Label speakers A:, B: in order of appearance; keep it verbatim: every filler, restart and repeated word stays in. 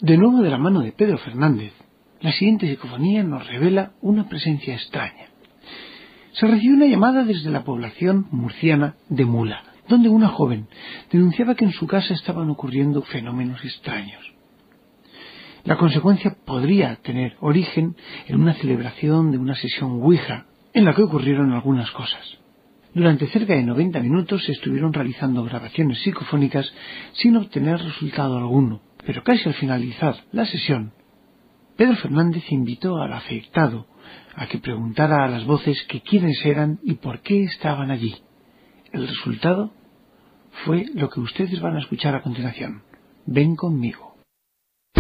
A: De nuevo de la mano de Pedro Fernández, la siguiente psicofonía nos revela una presencia extraña. Se recibió una llamada desde la población murciana de Mula, donde una joven denunciaba que en su casa estaban ocurriendo fenómenos extraños. La consecuencia podría tener origen en una celebración de una sesión Ouija, en la que ocurrieron algunas cosas. Durante cerca de noventa minutos se estuvieron realizando grabaciones psicofónicas sin obtener resultado alguno, pero casi al finalizar la sesión, Pedro Fernández invitó al afectado a que preguntara a las voces que quiénes eran y por qué estaban allí. El resultado fue lo que ustedes van a escuchar a continuación. Ven conmigo.